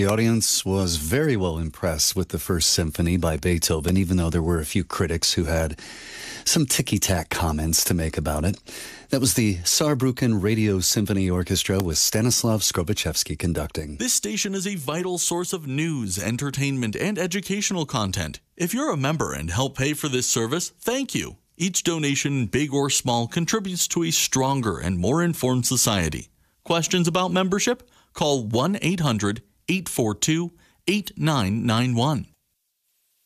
The audience was very well impressed with the First Symphony by Beethoven, even though there were a few critics who had some ticky-tack comments to make about it. That was the Saarbrücken Radio Symphony Orchestra with Stanislav Skrobaczewski conducting. This station is a vital source of news, entertainment, and educational content. If you're a member and help pay for this service, thank you. Each donation, big or small, contributes to a stronger and more informed society. Questions about membership? Call 1-800-842-8991.